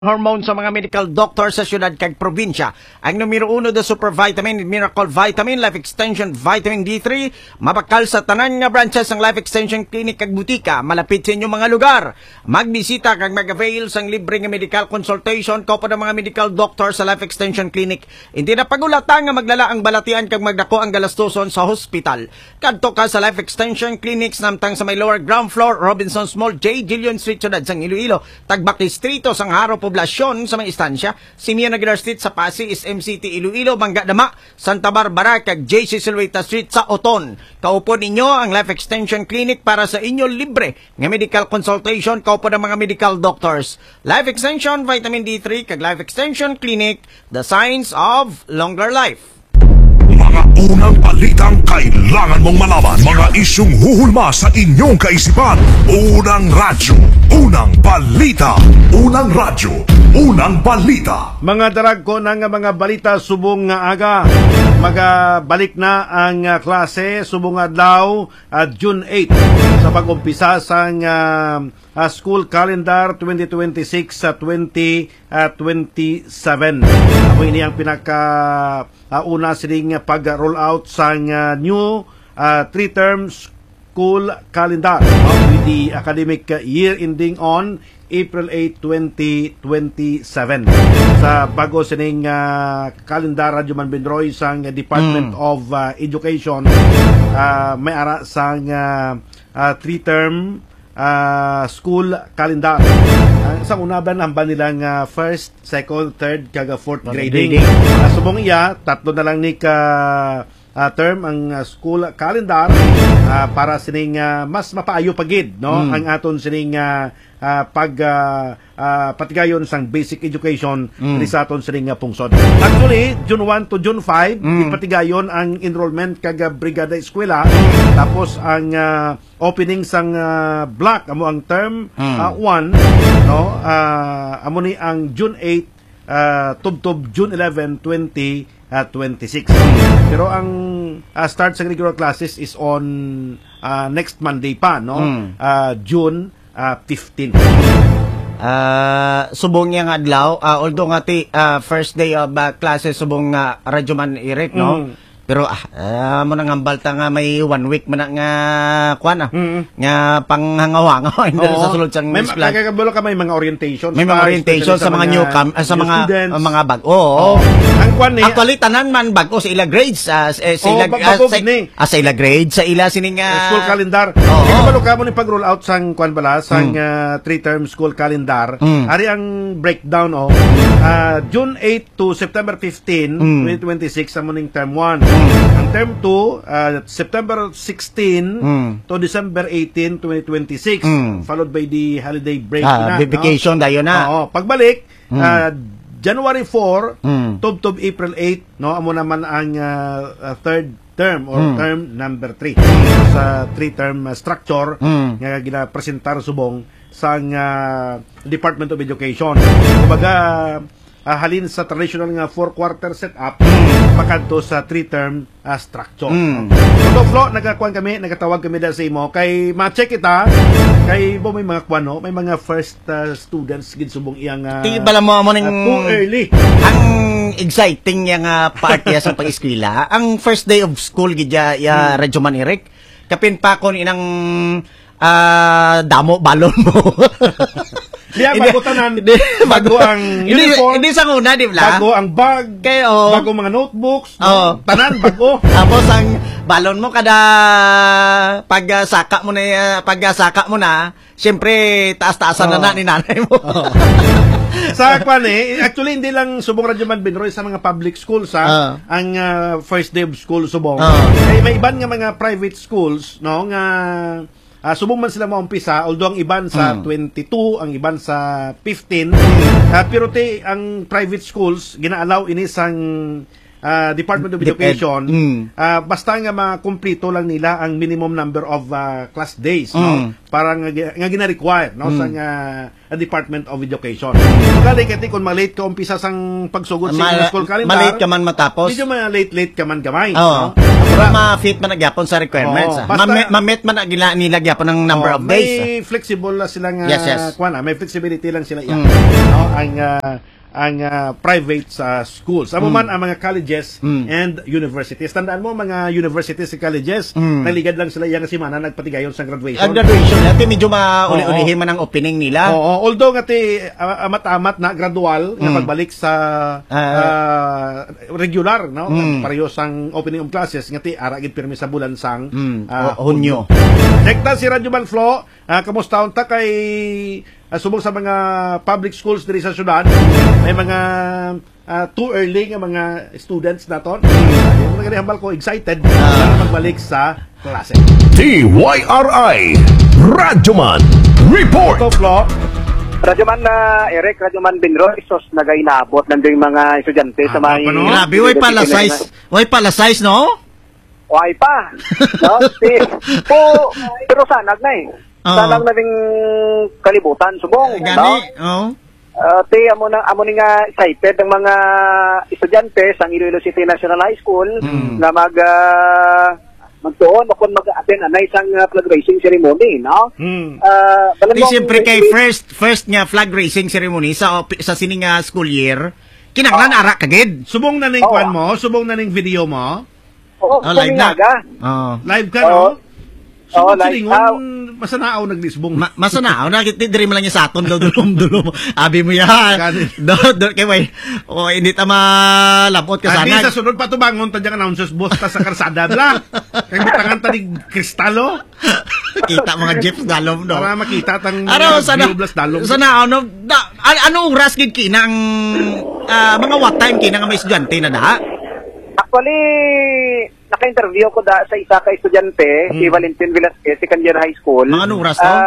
hormone sa mga medical doctor sa syudad kag probinsya. Ang numero 1 the super vitamin Miracle Vitamin Life Extension Vitamin D3 mabakal sa tanan nga branches ng Life Extension Clinic kag butika malapit sa inyong mga lugar. Magbisita kag mag-avail sang libre nga medical consultation ko pa ng mga medical doctor sa Life Extension Clinic. Hindi na pagulatan nga maglala ang balatian kag magdako ang galastuson sa hospital. Kadto ka sa Life Extension Clinics namtang sa may lower ground floor Robinsons Mall J. Gillion Street syudad sang Iloilo. Tagbak distrito sang Haro poblasyon sa mga istansya, Simeon Aguilar Street sa Pasig, SMCT Iloilo, Mangga Dama, Santa Barbara, kag JC Silveta Street sa Oton. Kaupo ninyo ang Life Extension Clinic para sa inyo libre nga medical consultation kaupo ng mga medical doctors. Life Extension Vitamin D3 kag Life Extension Clinic, the signs of longer life. Mga unang balitang kailangan mong malaman. Mga isyong huhulma sa inyong kaisipan. Unang radyo, unang balita. Unang radyo, unang balita. Mga daragko ng mga balita subong nga aga. Magabalik na ang klase subong adlaw June 8 sa pag-umpisa sa school calendar 2026 sa 2027. Ako ini ang una sining pag-roll out sa new 3-term school calendar with the academic year ending on April 8, 2027. Sa bago sining calendar Radyo Manbendroy sang Department of Education may ara sang 3-term school calendar. Sa unaban ang ba nilang first, second, third, kaga fourth grading. Subong iya, tatlo na lang ni term ang school calendar para sining mas mapaayo pagid no ang aton sining patigayon sang basic education ni sa aton sining pungsod. Actually, June 1 to June 5 ipatigayon ang enrollment kag brigada eskwela tapos ang opening sang block amo ang term 1 no amo ni ang June 8 tubtob June 11, 2026. Pero ang start sa regular classes is on next Monday pa, no? June 15. Subong nga adlaw, although nga first day of classes subong Radyo Man Eric, no? Pero mo nang ambalta nga may 1 week man nga kuan nga panghangaw-hangaw hindi sa sulod sang plan. Kagabulo ka may mga orientation. May mga orientation sa mga newcom sa mga bago. Ang kuan ni actually tanan man bago sa ila grades sa ila grades sa ila sining school calendar. Kagabulo ka mo ni pag-roll out sang kuan bala sang 3-term school calendar. Ari ang breakdown June 8 to September 15, 2026 sa morning term 1. Ang term 2, September 16 to December 18, 2026. Followed by the holiday break na. Vacation dayon na. Pagbalik, January 4, tub April 8, no? Amo naman ang third term or term number 3. Sa 3-term structure nga ginapresentar subong sa Department of Education. Kumbaga, halin sa traditional nga 4-quarter setup pakadto sa 3-term structure. So, Flo, nagatawag kami dahil sa imo kay ma-check kita kay may mga kwano, may mga first students gid subong iyang bala mo ning too early. Ang exciting yang part ya sa pag-eskwela, ang first day of school gid ya Radyo Man Eric. Kapin pa kon inang damo balon mo. Diya, bago tanan, bago ang uniform, hindi sa una, di ba? bago ang bag, bago mga notebooks, tanan, bago. Tapos ang balon mo kada pagsaka mo na, siyempre taas-taasan na ni nanay mo. Sa kwan actually hindi lang subong Radyo Manbendroy sa mga public schools ang first day of school subong. Kaya may iban nga mga private schools no nga subong man sila maumpisa, although ang iban sa 22, ang iban sa 15. Pero ang private schools, gina-allow ini sang Department of Education, basta nga makumplito lang nila ang minimum number of class days, no? Para nga gina-require, no? Sa Department of Education. Kali kati kung malate ka umpisa sang pagsugod sa school calendar, malate ka man matapos. Medyo late ka man gamay, no? ma-fit man nagyapon sa requirements. Oo, basta- Ma-met man nila gyapon ng number of days. May flexible na silang Yes. may flexibility lang sila yan. No, ang private schools. Amo man ang mga colleges and universities. Tandaan mo mga universities and colleges, naligad lang sila yang simana nagpatigayon sa graduation. Ang graduation natin medyo mauli-ulihin man ang opening nila. Oo, although ngati amat-amat na gradual nga pagbalik sa regular, no? Parehas ang opening of classes ngati ara gid pirmi sa bulan sang Hunyo. Dekta si Radyo Banflo, kamusta unta kay subong sa mga public schools diri sa syudad, may mga too early nga mga students naton. Yung mga hambal ko excited na magbalik sa klase. TYRI Radyoman Report. Ito, Flo. Radyoman na Eric, Radyoman Binroy, sos nagainabot nandun yung mga estudyante sa mga... Grabe, way pala size, no? Way pa. No? Pero sanag na eh. Sanag na ding kalibutan, subong. Gani, no? Amo ni nga excited ang mga estudyante sa Iloilo City National High School na magtuon o kung mag-attend na isang flag raising ceremony, no? Di siyempre kay first nga flag raising ceremony sa sining school year, kinahanglan ara kagid. Subong na ning kwan mo, subong na ning video mo. Live na. Live ka, no? Live. Masanaaw naglisbong. Masanaaw na diri man lang niya sa aton dulom. Abi mo yan. Kay way. Hindi ta malabot ka sana. Sa sunod pa tubangon ta diyan announcers boss ta sa karsada la. Kay bitangan ta ni kristalo. Kita mga jeeps dalom no. Para makita tang Blas dalom. Sana ano oras gid kinang mga what time kinang may estudyante na da? Actually, naka-interview ko sa isa ka estudyante, si Valentin Velasquez, second year high school. Mga anong oras to?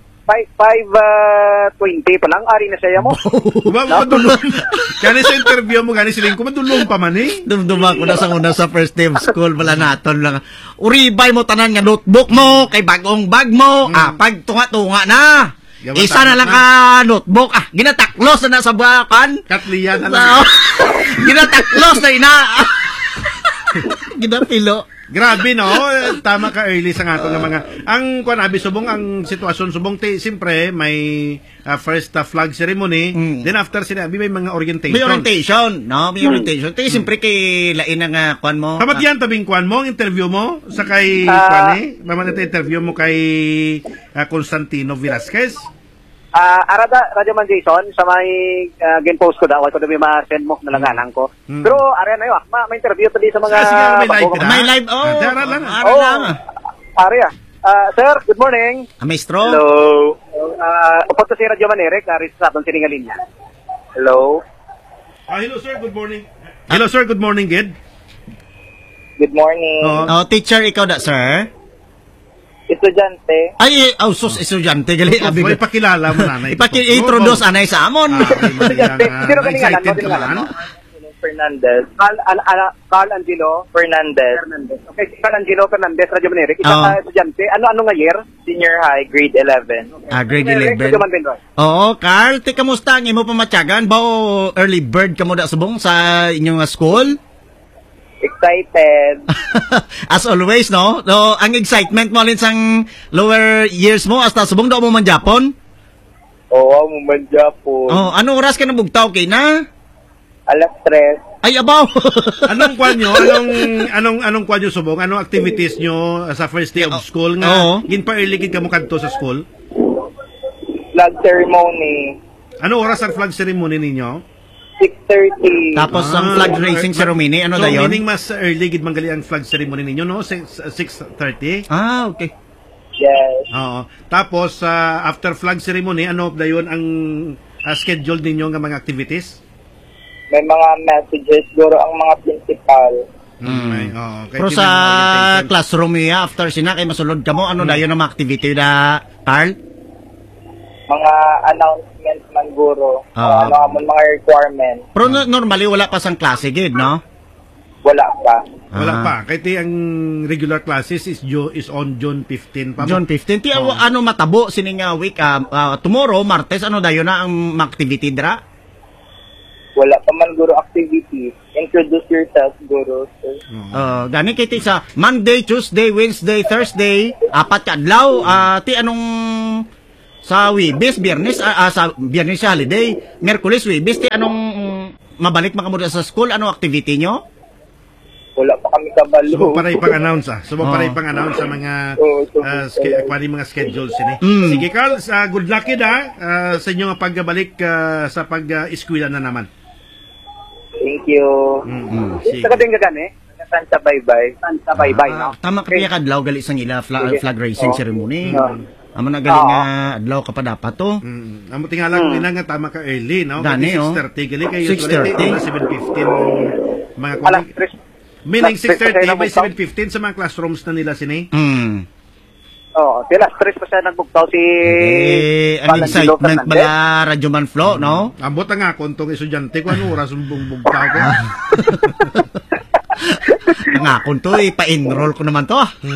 5:20 pa lang, ari na siya mo. Madulong. Kani sa interview mo, gani siling ko, madulong pa man eh. Dumduma ko na sa first day of school, wala naton lang. Uribay mo tanan nga notebook mo, kay bagong bag mo, pag tunga-tunga na. Isa na lang ka notebook. Ginataklos na sa bakan. Katliya na lang. Ginataklos na ina. Ginapilo. Grabe no, tama ka early sa ato ng mga ang kuanabi subong ang sitwasyon subong siyempre may first flag ceremony, then after sinabi may mga orientation. May orientation, no? May orientation. Siyempre kay lain ang kuan mo. Tamat yan tabing kuan mo, interview mo sa kay kuan Maman interview mo kay Constantino Velasquez. Radyoman Jason, sa may gen-post ko daw, ko na may ma-send mo, nalanganan ko. Pero, ari na yun, ma-interview to di sa mga... May live, sir, good morning. Maestro. Hello. Upot to si Radyoman Eric, aris sa atong siningalin niya. Hello. Hello sir, good morning. Hello sir, good morning, Gid. Good morning. Teacher, ikaw da, sir? Estudyante. Sus, estudyante. Gali, abi ko. Ipakilala mo nanay. Ipaki-introduce anay sa amon. Sino kaningalan mo? Fernandez. Carl Angelo Fernandez. Okay, Carl Angelo Fernandez, Radyo Maneric. Isang estudyante. Ano nga year? Senior high, grade 11. Grade 11. Oo, Carl, kamusta ang imo pamatyagan? Bao early bird ka mo da subong sa inyong school? Excited. As always, no? So, ang excitement mo alin sang lower years mo hasta subong daw mo man Japon? Oo, mo man Japon. Ano oras ka nabugtaw kay na? 3:00. Ay, abaw. Anong kwan nyo? Anong kwan nyo subong? Anong activities nyo sa first day of school nga? Gin pa early gid ka mo kadto sa school? Flag ceremony. Ano oras ang flag ceremony ninyo? 6:30. Tapos ang flag raising ceremony, ano so, dayon? So, meaning mas early gid manggali ang flag ceremony ninyo, no? 6:30? Okay. Yes. Oo. Tapos, after flag ceremony, ano dayon ang schedule ninyo nga mga activities? May mga messages, siguro ang mga principal. Pero sa classroom niya, after sina, kay masulod ka mo, ano dayon ang mga activity na, Carl? Mga announcements man guro. Mga requirements. Pero normally, wala pa sang klase, gid, no? Wala pa. Wala pa. Kaya ang regular classes is on June 15 pa. June 15. Ano matabo sining week? Tomorrow, Martes, ano dayon na ang activity dra? Wala pa man guro activity. Introduce yourself, guro. Sir. Gani kay ti sa Monday, Tuesday, Wednesday, Thursday, apat ka adlaw, ti anong sa Webes, Biyernes, sa Biyernes sa holiday, Miyerkules, Webes, ti anong mabalik makamuda sa school, anong activity nyo? Wala pa kami kabalo. Subok para ipang-announce Subok para ipang-announce sa mga mga schedules ini. Sige Carl, good luck sa inyong pagbalik sa pag-eskwela na naman. Thank you. Sige. Sa kading gagani, Santa Bye-Bye. Santa Bye-Bye, no? Tama ka kaya kadlaw gali sang ila flag raising ceremony. Amo na galing nga adlaw ka pa dapat to. Amo tingala ko nga tama ka early, no? Gani, 6:30 gali kayo 6:30. 7:15 mga Alas kulig. 3. Meaning 6:30 by 7:15 sa mga classrooms na nila sini. Oo, sila stress pa siya nagbugtaw si Ang excitement bala Radyo Manflo, no? Ambot nga kontong estudyante ko ano oras bumbugtaw ko. Ngakon to, pa-enroll ko naman to.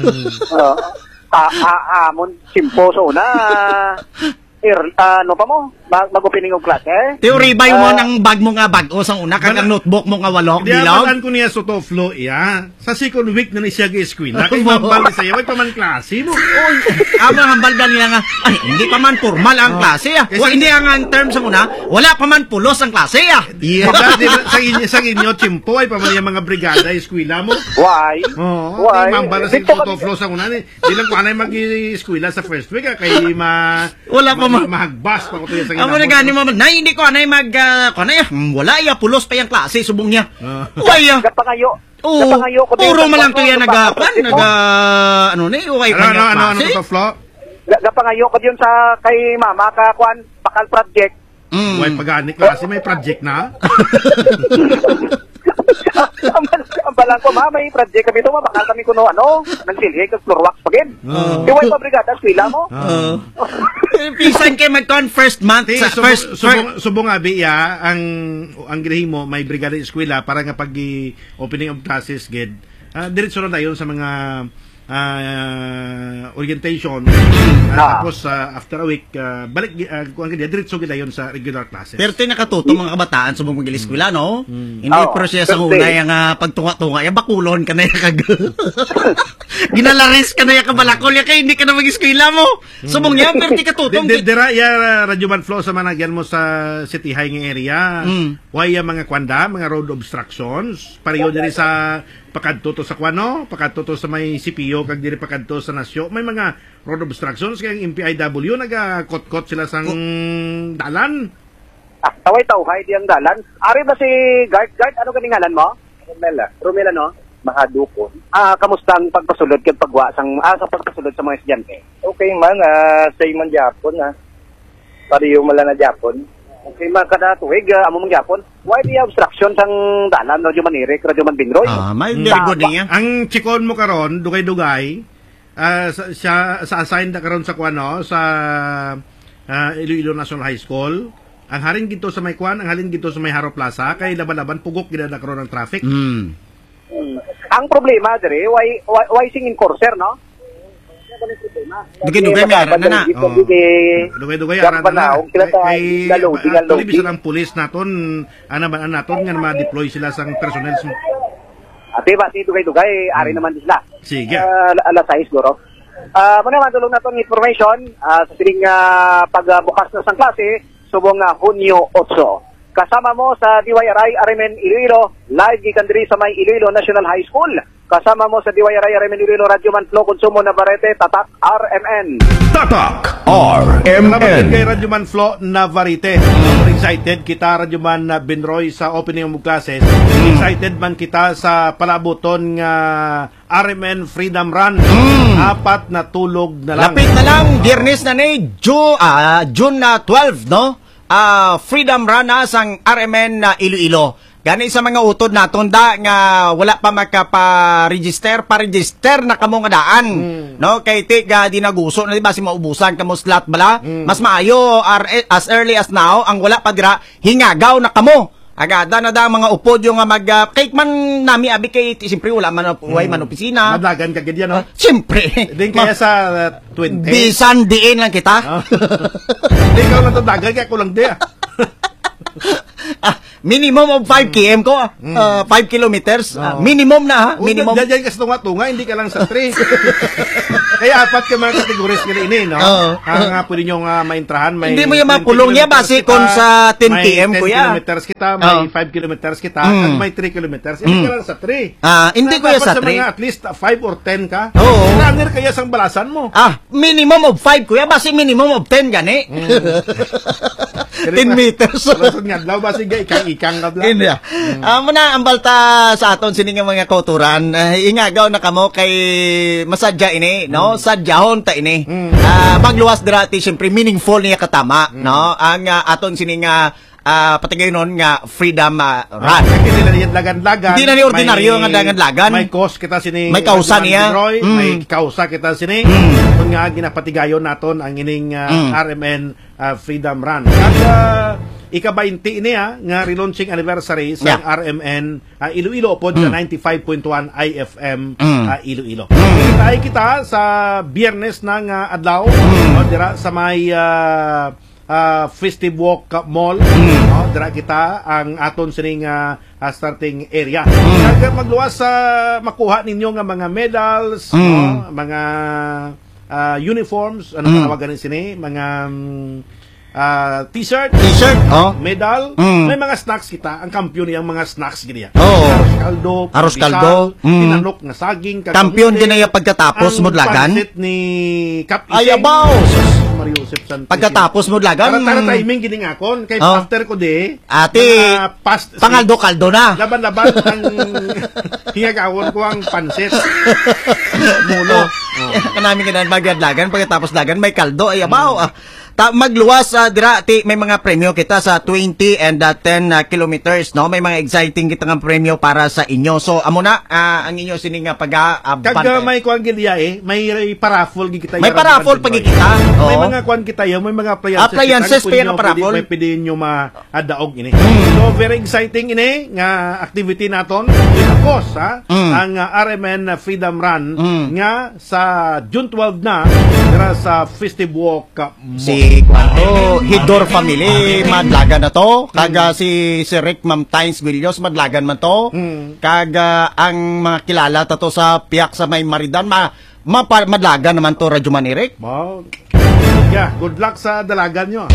Amon simposo na. Ano pa mo? Mag-opening of class, eh? Theory ba mo ng bag mo nga bag-o sang una kag ang notebook mo nga walok Dilaw? bilog? Ko niya sa Toflo, sa second week na ni siya ga-eskwela. Kay mambal sa iyo, pa man klase mo. Oy, amang hambal ba nila nga, ay, hindi pa man formal ang klase, ah. Hindi ang term sa una, wala pa man pulos ang klase, ah. Yeah. Sa inyo, Chimpo, ay pa man yung mga brigada, eskwela mo. Why? Why? Mambal sa iyo, Toflo sa una. Di lang ko anay mag-eskwela sa first week, kay wala pa mahagbas pa ko to sa amo na gani mo, nay, hindi ko anay wala ya, pulos pa yung klase, subong niya. Waya. Kapangayo. Puro man lang to yan ano na, okay pa yung klase. Ano to, Flo? Kapangayo ko yun sa kay mama ka, bakal project. Why pag-ani klase, may project na? Ang balang ko, may project kami ito, bakal kami kuno, ng silhig, floor wax pa gin. Iway pa brigada, eskwela mo. Pisan kay magkon first month sa first subong abi ang grehimo may brigada eskwela para nga pag opening of classes gid. Diretso na dayon sa mga orientation. Tapos after a week balik kuan gid diretso gid dayon sa regular classes. Pero nakatuto mga kabataan sa mga eskwela, no? Hindi process ang unay ang pagtunga-tunga, ya bakulon ka na kag ginalaris ka na ya kabalakol ya kay hindi ka na mag-eskwela mo. Subong niya pero di katutong. Dira ya Radyo Manflo sa managyan mo sa City High nga area. Why mga kwanda, mga road obstructions, pareho diri sa pakadto sa kwano, pakadto sa may CPO kag diri pakadto sa Nasyo. May mga road obstructions kay ang MPIW nagakot-kot sila sang dalan. Taway-tawhay diyang dalan. Ari ba si guard, ano kaningalan mo? Romela, no? Mahadukon. Kamusta ang pagpasulod kag pagwa sa pagpasulod sa mga estudyante? Okay man, say man Japon Pariyo mala na Japon. Okay man kada tuig amo mong Japon. Why the obstruction sang dalan Radyo Manirik, Radyo Manbinroy? May very good niya. Ang chikon mo karon dugay-dugay sa assign na karon sa kuano sa Iloilo National High School. Ang haring gito sa may kuan, ang halin gito sa may Haro Plaza kay laban-laban pugok gid na karon ng traffic. Ang problema dire why sing enforcer, no? Dugay-dugay may aran na. Dugay-dugay aran na. Kay bisan ang pulis naton, anaban naton nga ma-deploy sila sang personnel. Ate ba si dugay-dugay ari naman sila. Sige. Alas 6 guro. Muna matulong naton information sa sining pagbukas na sang klase subong Hunyo 8. Kasama mo sa DYRI Arimen Iloilo, live gikan diri sa may Iloilo National High School. Kasama mo sa DYRI Arimen Iloilo Radyo Manflo Konsumo Navarrete Tatak RMN. Tatak Salamat RMN. kay Radyo Manflo Navarrete. Excited kita Radyo Man Binroy sa opening of classes. Excited man kita sa palabuton nga RMN Freedom Run. Apat na tulog na lang. Lapit na lang, Biyernes na ni June 12, no? Freedom Run sang RMN na Iloilo. Gani sa mga utod naton da nga wala pa makapa-register na kamo nga daan. No, kay di naguso na di ba si maubusan kamo slot bala. Mas maayo as early as now ang wala pa dira hingagaw na kamo. Agada na da mga upod yung cake man nami abi kay siyempre wala man opisina. Madagan ka gid yan, no? Siyempre. Din kaya sa 20. Bisan diin lang kita. Hindi ka lang dagan kaya ko lang di. minimum of 5 km ko, 5 kilometers, minimum na ha, minimum. Diyan kasi tunga-tunga, hindi ka lang sa 3. Kaya apat ka mga categories nila ini, no? Ang pwede nyo maintrahan, may hindi mo yung makulong niya base kung sa 10 km may 10 kuya. kilometers kita, may 5 kilometers kita, at may 3 kilometers. Hindi ka lang sa 3. Hindi ko yan sa Dapat 3. mga at least 5 or 10 ka. Oo. Runner kaya sang balasan mo. Minimum of 5 kuya, base minimum of 10 gani. 10 meters. Lasod nga daw, base ikang ka lang. Hindi. Muna ang balta sa aton sini nga mga kauturan, ingagaw na kamo kay masadya ini, no? Sadyahon ta ini. Magluwas dirati syempre meaningful niya katama, no? Ang aton sini nga patagay nun nga freedom run. Hindi na niya lagan-lagan. Hindi na ni ordinaryo nga lagan-lagan. May cause kita sini. May kausa niya. May kausa kita sini. Kung nga ginapatigayon naton ang ining RMN Freedom Run. At ika-20 niya nga relaunching anniversary sa RMN Iloilo po sa 95.1 IFM Iloilo. Kita sa Biyernes ng adlaw dira sa may Festive Walk Mall. Dira kita ang aton sining starting area. Magluwas sa makuha ninyo nga mga medals, mga uniforms, ano tawagan sini, mga t-shirt, medal, may mga snacks kita. Ang kampiyon niyang mga snacks giniya. Arroz kaldo, tinanok na saging, kampiyon din niya pagkatapos mo lagan. Ang pansit ni Kap Iseng. Ayabaw! Mario Joseph Santos. Pagkatapos mo lagan. Tara timing giningakon. Kay after ko de. Ate, pangaldo-kaldo na. Laban-laban ang hingagawon ko ang pansit. Mulo. Kanami ka na magladlagan. Pagkatapos lagan, may kaldo. Ayabaw. Magluwas dira may mga premyo kita sa 20 and 10 kilometers, no? May mga exciting kita nga premyo para sa inyo. So amo na ang inyo sining kag may kuan gilya may paraffle kita. May paraffle pag kita. May mga kuan kita may mga appliances pa na paraffle. May pwede nyo maadaog ini. So very exciting ini nga activity naton. Of course, ang RMN Freedom Run nga sa June 12 na dira sa Festive Walk Hidor family madlagan na to. Kaga si Rick Ma'am Tynes Williams madlagan man to. Kaga ang mga kilala tato sa piyak sa may Maridan madlagan naman to Radyo Manirik. Good luck sa dalagan nyo.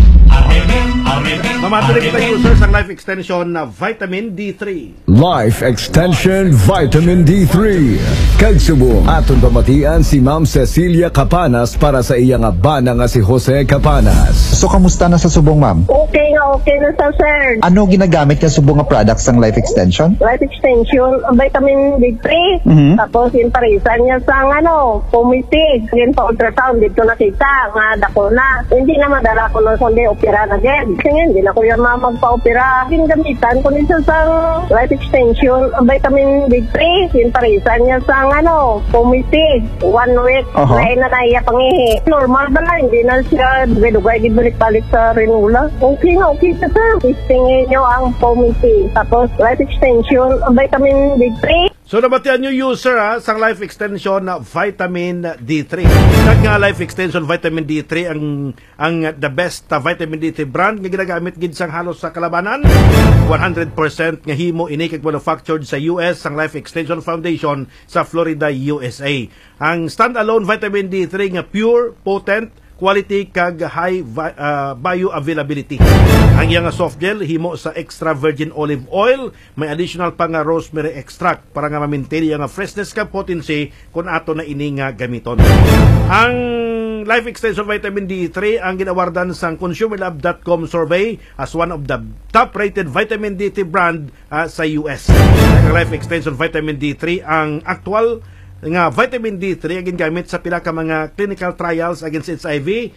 Mamatuloy kita users ang Life Extension na Vitamin D3. Life Extension Vitamin D3. Kagsubong aton pamatian si Ma'am Cecilia Capanas para sa iyang bana nga si Jose Capanas. So kamusta na sa subong, ma'am? Okay na sa sir. Ano ginagamit ka subong nga products ng Life Extension? Life Extension, vitamin D3. Tapos yung parisan niya sa pumitig. Yung pa-ultrasound dito nakita nga dako na. Hindi na madala ko na kundi opera na din. Kasi hindi na ko yan magpa-opera. Gamitan ko nito sa Life Extension, vitamin D3. Yung parisan niya sa pumitig. 1 week. Na naiya pangihi. Normal ba na? Hindi na siya dugay balik sa Renula. Okay na sir. Istingin nyo ang pumitig. Tapos Life Extension, vitamin D3. So nabatian nyo user sa Life Extension na Vitamin D3. Nga Life Extension Vitamin D3 ang the best vitamin D3 brand nga ginagamit gid sang halos sa kalabanan. 100% nga himo ini kag manufactured sa US ang Life Extension Foundation sa Florida, USA. Ang standalone vitamin D3 nga pure, potent, quality kag high bioavailability. Ang iyang soft gel himo sa extra virgin olive oil, may additional pa nga rosemary extract para nga ma-maintain ang freshness kag potency kung ato na ini nga gamiton. Ang Life Extension Vitamin D3 ang ginawardan sa consumerlab.com survey as one of the top-rated vitamin D3 brand sa US. Ang Life Extension Vitamin D3 ang actual nga vitamin D3 ang gingamit sa pila ka mga clinical trials against HIV,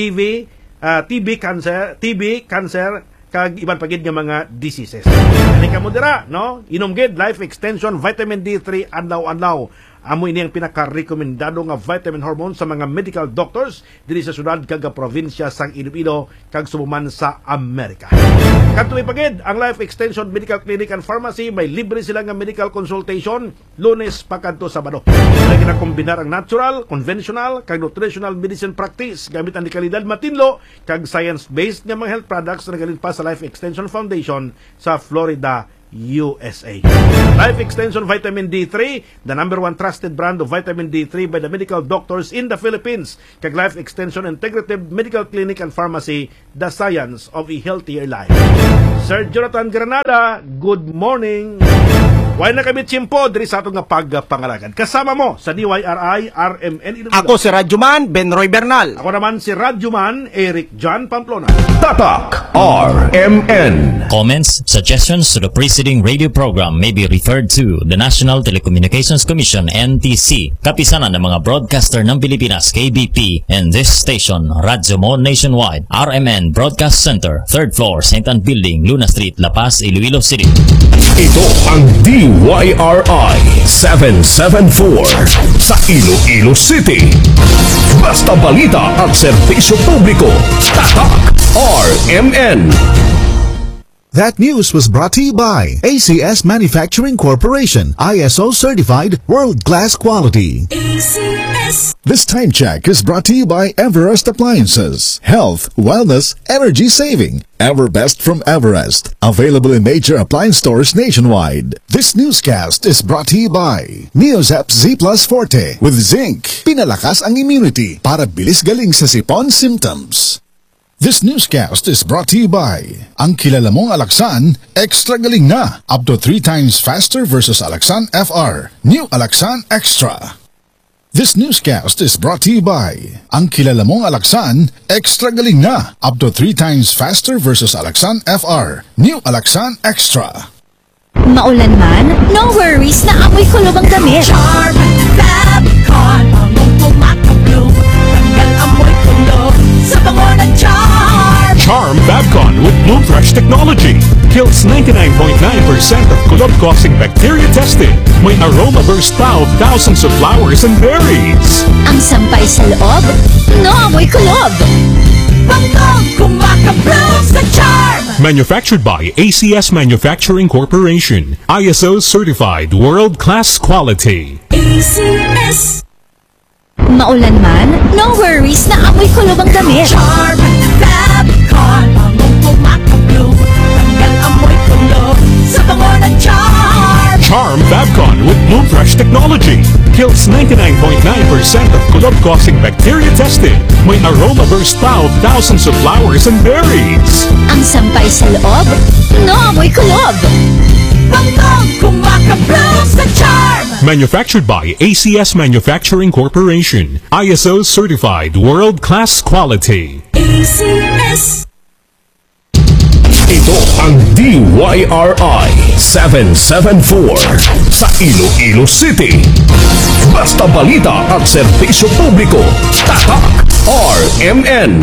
TB cancer kag iban pagid nga mga diseases. Ani ka mo dira, no? Inom gid Life Extension Vitamin D3 adlaw-adlaw. Amo ini ang pinaka-rekomendado nga vitamin hormone sa mga medical doctors diri sa syudad kag probinsya sang Iloilo kag subuman sa Amerika. Kadto ipagid ang Life Extension Medical Clinic and Pharmacy, may libre sila nga medical consultation Lunes pa kadto Sabado. May ginakombinar ang natural, conventional kag nutritional medicine practice gamit ang kalidad matinlo kag science-based nga mga health products na nagaling pa sa Life Extension Foundation sa Florida, USA. Life Extension Vitamin D3, the #1 trusted brand of vitamin D3 by the medical doctors in the Philippines. Kag Life Extension Integrative Medical Clinic and Pharmacy, the science of a healthier life. Sir Jonathan Granada, good morning. Why na kami tiyempo diri sa atong nga pagpangalagan. Kasama mo sa DYRI RMN Iloilo. Ako si Radyoman Benroy Bernal. Ako naman si Radyoman Eric John Pamplona. Tatak RMN. Comments, suggestions to the preceding radio program may be referred to the National Telecommunications Commission NTC, kapisanan ng mga broadcaster ng Pilipinas KBP, and this station, Radyo Mo Nationwide, RMN Broadcast Center, 3rd floor, St. Anne Building, Luna Street, La Paz, Iloilo City. Ito ang DYRI 774 sa Iloilo City. Basta balita at serbisyo publiko. Tatak RMN. That news was brought to you by ACS Manufacturing Corporation, ISO certified world-class quality. ACS. This time check is brought to you by Everest Appliances. Health, wellness, energy saving. Everbest from Everest. Available in major appliance stores nationwide. This newscast is brought to you by Neozep Z Plus Forte with zinc. Pinalakas ang immunity para bilis galing sa sipon symptoms. This newscast is brought to you by ang kilala mong Alaxan, extra galing na, up to 3 times faster versus Alaxan FR, new Alaxan Extra. This newscast is brought to you by ang kilala mong Alaxan, extra galing na, up to 3 times faster versus Alaxan FR, new Alaxan Extra. Maulan man, no worries na amoy kulob ang damit. Charm Fabcon, among pumakablo, tanggal amoy kulob sa bango ng Charm. Charm Fabcon with Bloom Fresh technology kills 99.9% of kulob-causing bacteria tested. May aroma burst pa of thousands of flowers and berries. Ang sampay sa loob, no amoy kulob. Bangog kumakablo sa Charm. Manufactured by ACS Manufacturing Corporation. ISO certified world-class quality. ACS. Maulan man, no worries na amoy kulob ang damit. Charm Fabcon, among pumakablo, tanggal amoy kulob sa bango ng Charm. Charm Fabcon with Bloom Fresh technology kills 99.9% of kulob-causing bacteria tested. May aroma burst pa of thousands of flowers and berries. Ang sampay sa loob, no amoy kulob. Bangog kumakablo sa Charm. Manufactured by ACS Manufacturing Corporation. ISO certified world-class quality. ACS. Ito ang DYRI 774 sa Iloilo City. Basta balita at serbisyo publiko. Tatak RMN.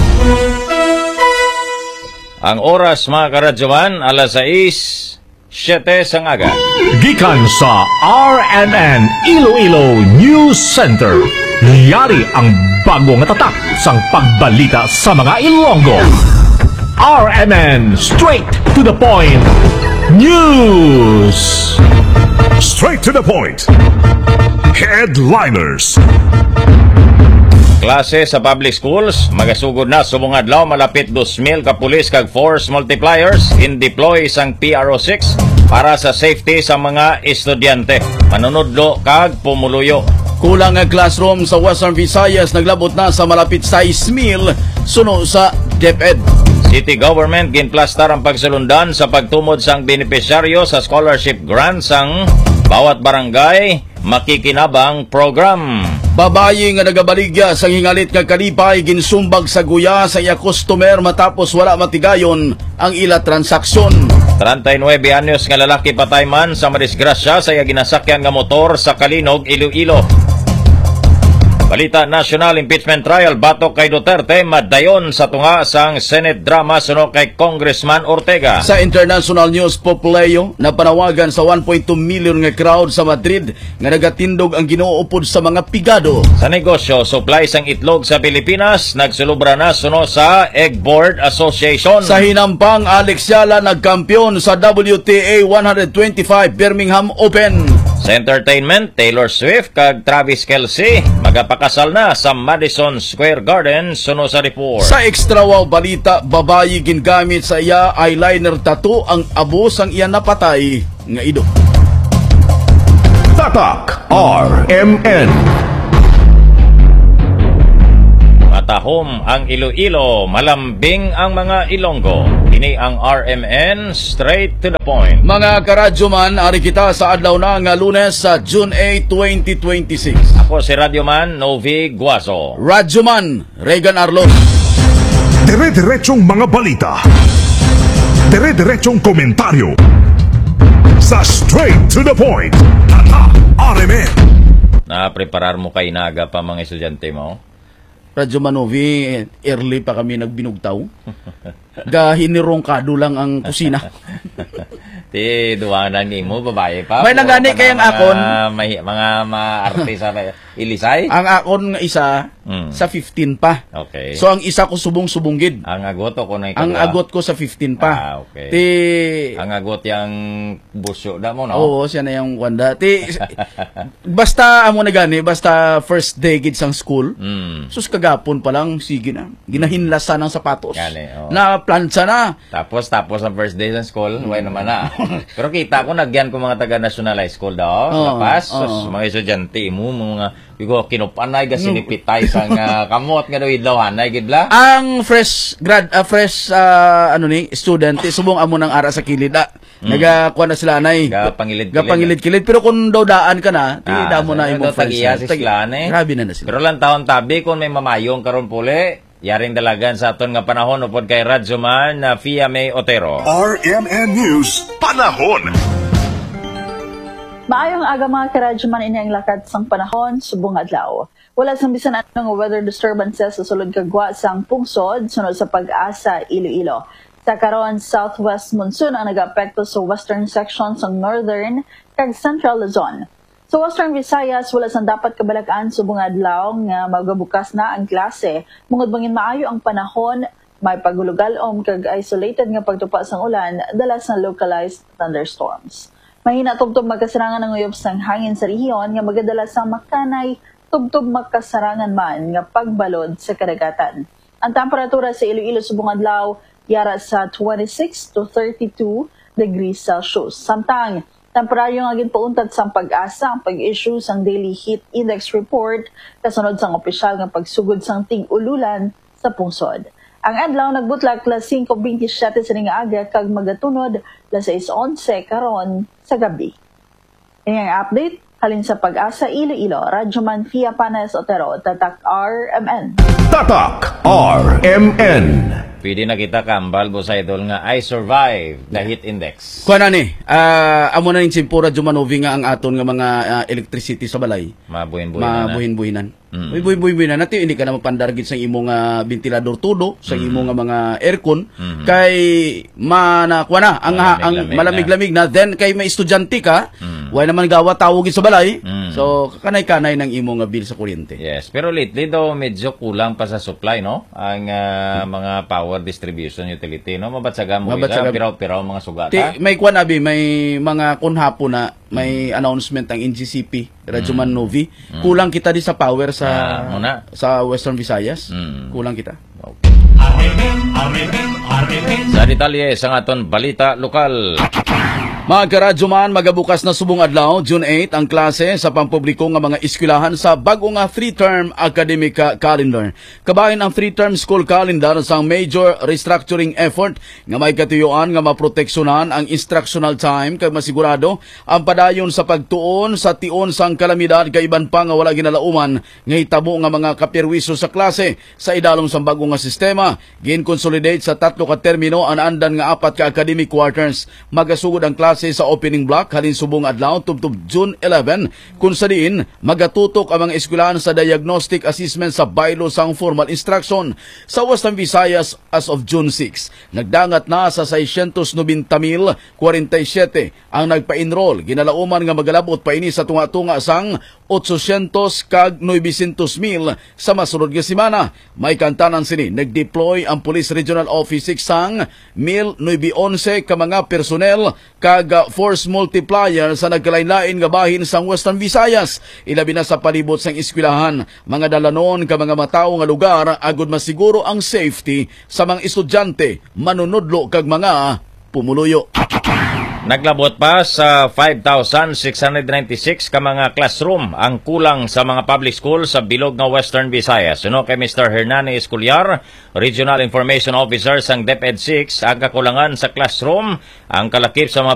Ang oras mga karadyoman, alas 6:07 sa ngaga. Gikan sa RMN Iloilo News Center. Yari ang bagong tatak sang pagbalita sa mga Ilonggo. RMN Straight to the Point News. Straight to the point. Headliners. Klase sa public schools, magasugod na subong adlaw malapit 2,000 ka pulis kag force multipliers in deploy sang PRO6 para sa safety sa mga estudyante. Manunodlo kag pumuluyo. Kulang ang classroom sa Western Visayas naglabot na sa malapit 6,000 suno sa DepEd. City government ginplastar ang pagsulundan sa pagtumod sang benepisyaryo sa scholarship grants sang bawat barangay makikinabang program. Babayi nga nagabaligya sa hingalit nga kalipay ginsumbag sa guya sa iya customer matapos wala matigayon ang ila transaksyon. 39 anyos nga lalaki patay man sa madisgrasya sa iya ginasakyan nga motor sa Kalinog, Iloilo. Balita national impeachment trial batok kay Duterte madayon sa tunga sang Senate drama suno kay Congressman Ortega. Sa international news, Popleo na panawagan sa 1.2 million nga crowd sa Madrid nga nagatindog ang ginuupod sa mga pigado. Sa negosyo, supply sang itlog sa Pilipinas nagsulubra na suno sa Egg Board Association. Sa hinampang, Alex Yala nagkampiyon sa WTA 125 Birmingham Open. Sa entertainment, Taylor Swift kag Travis Kelce magapakasal na sa Madison Square Garden suno sa report. Sa extra wow balita, babayi gingamit sa iya eyeliner tattoo ang abo sang iya napatay nga ido. Tatak RMN. Matahom ang Iloilo, malambing ang mga Ilonggo. Ini ang RMN, straight to the point. Mga karadyo man, ari kita sa adlaw na nga Lunes sa June 8, 2026. Ako si Radyoman Novi Guaso. Radyoman Regan Arlos. Dire-diretsong mga balita. Dire-diretsong komentaryo. Sa straight to the point. Tatak RMN. Na-preparar mo kay Naga pa mga estudyante mo? Radyo Manovi, early pa kami nagbinugtaw. Gahinirong kado lang ang kusina. Ti, duwanan ni mo, babae pa. May nangani kayang akon. Mga artista ilisay? Ang akon nga isa, sa 15 pa. Okay. So, ang isa ko subong-subunggid. Ang agot ko na Ang agot ko sa 15 pa. Ah, okay. Ti, ang agot yung busyo da mo, no? oo, siya na yung wanda. Ti, basta, amo na gani, basta first day gid sang school, sus kagapon pa lang, sige na. Ginahinlasan ng sapatos. Gani, oo. Na plancha na. Tapos ang first day sa school, way naman na. Pero kita ko, nagyan ko mga taga-national high school daw. Lapas, mga estudyante mo, mga kinupanay, gasinipitay sa kamot nga daw idlawanay, gidla. Ang fresh student, subong amo ng ara sa kilid. Nagakuha na sila anay. Gapangilid-kilid. Pero kung daw daan ka na, tida mo na yung friends. Grabe na sila. Pero lang taon tabi, kung may mamayong karon puli, yaring dalagan sa aton nga panahon upod kay Radyoman na Fia May Otero. RMN News Panahon. Maayong aga mga karadyoman, ini ang lakad sang panahon, subong adlaw. Wala sang bisan anong weather disturbances sa sulod kagwa sang pungsod sunod sa Pag-asa, Iloilo. Sa karon, southwest monsoon ang nag-apekto sa western section sang northern kag central Luzon. Sa Western Visayas, wala sang dapat kabalakan subong adlaw nga magabukas na ang klase. Mungod bangin maayo ang panahon, may pagulugalom kag isolated nga pagtupa sang ulan, dalas na localized thunderstorms. Mahina tubtob magkasarangan ang uyop sang hangin sa rehiyon nga magadala sa makanay, tubtob magkasarangan man nga pagbalod sa kadagatan. Ang temperatura sa Iloilo subong adlaw yara sa 26 to 32 degrees Celsius. Samtang temporaryo nga ginpauntad sang Pag-asa ang pag-issue sang daily heat index report kasunod sang opisyal nga pagsugod sang tig-ululan sa pungsod. Ang adlaw nagbutlak las 5:27 sa nga aga kag magatunod las 6:11 karon sa gabi. Ini ang update halin sa Pag-asa Iloilo, Radyoman Fia Panes Otero, Tatak RMN. Tatak RMN. Pwede na kita kambal, boss idol, nga I survive the heat index. Kuha na ni, amo na rin simpura Jumanovi nga ang aton nga mga electricity sa balay. Mabuhin-buhinan. Buhin-buhinan. Natin, hindi ka na mapandargit sa imong ventilador tudo, sa imong mga aircon, kay kuha na, ang malamig-lamig na. Then, kay may estudyante ka, wala naman gawa tawagin sa balay, so kanay-kanay ng imong bill sa kuryente. Yes, pero lately daw medyo kulang pa sa supply, no? Ang mga power distribution utility, no? Mabatsagan mo isa, piraw-piraw mga sugata. May kuha nabi, may mga kunhapo na may announcement ang NGCP, Radyoman Novi. Kulang kita di sa power sa Western Visayas. Kulang kita. Okay. Sa detalye sa aton balita lokal. Mga karadyoman, magabukas na subong adlaw, June 8, ang klase sa pampubliko nga mga eskwelahan sa bago nga 3-term academic calendar. Kabahin ang 3-term school calendar sa major restructuring effort nga may katuyuan nga maproteksyonan ang instructional time kay masigurado ang padayon sa pagtuon sa tion sang kalamidad kay iban pa nga wala ginalauman nga hitabo nga mga kapirwiso sa klase sa idalong sa bago nga sistema. Gin-consolidate sa 3 ka termino ang andan nga 4 ka academic quarters. Magasugod ang klase klase sa opening block halin subong adlaw tubtob June 11 kung sa diin magatutok ang mga eskwelahan sa diagnostic assessment sa baylo sang formal instruction. Sa Western Visayas as of June 6, nagdangat na sa 690,047 ang nagpa-enroll. Ginalauman nga magalabot pa ini sa tunga-tunga sang 800 kag 900,000 sa masunod nga semana. May kantanan sini nagdeploy ang Police Regional Office sang 1,911 ka mga personnel kag force multiplier sa nagkalain-lain nga bahin sang Western Visayas. Ilabi na sa palibot sang eskwelahan, mga dalanon ka mga matawo nga lugar agud masiguro ang safety sa mga estudyante, manunudlo kag mga pumuluyo. Naglabot pa sa 5,696 ka mga classroom ang kulang sa mga public school sa bilog nga Western Visayas. Suno kay Mr. Hernani Esculiar, Regional Information Officer sang DepEd 6, ang kakulangan sa classroom ang kalakip sa mga